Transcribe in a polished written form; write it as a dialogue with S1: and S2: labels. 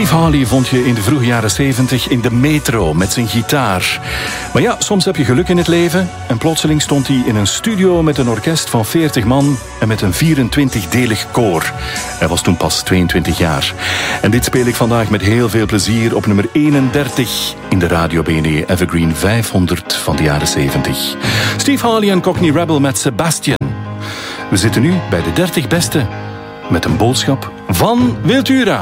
S1: Steve Harley vond je in de vroege jaren 70 in de metro met zijn gitaar. Maar ja, soms heb je geluk in het leven. En plotseling stond hij in een studio met een orkest van 40 man en met een 24-delig koor. Hij was toen pas 22 jaar. En dit speel ik vandaag met heel veel plezier op nummer 31 in de Radio BNE Evergreen 500 van de jaren 70. Steve Harley en Cockney Rebel met Sebastian. We zitten nu bij de 30 beste met een boodschap van Wiltura.